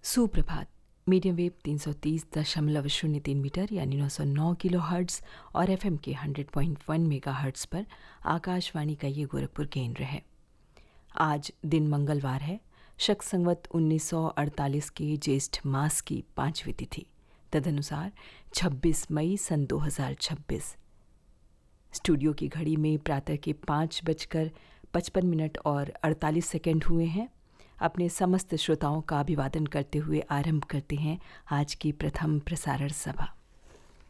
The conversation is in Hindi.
सुप्रभात। मीडियम वेव 330.03 मीटर यानी 909 किलो हर्ट्ज़ और एफएम के 100.1 मेगा हर्ट्ज़ पर आकाशवाणी का ये गोरखपुर केंद्र है। आज दिन मंगलवार है, शक संवत 1948 के ज्येष्ठ मास की 5वीं तिथि, तदनुसार 26 मई सन 2026। स्टूडियो की घड़ी में प्रातः के 5:55 और 48 सेकंड हुए हैं। अपने समस्त श्रोताओं का अभिवादन करते हुए आरंभ करते हैं आज की प्रथम प्रसारण सभा।